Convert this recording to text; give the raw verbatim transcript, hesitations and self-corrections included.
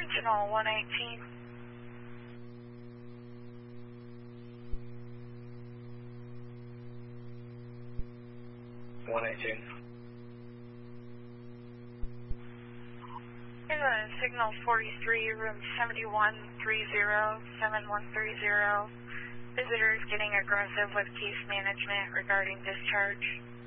Regional one eighteen. one eighteen. Here's a signal forty-three, room seventy-one thirty, seventy-one thirty. Visitors getting aggressive with case management regarding discharge.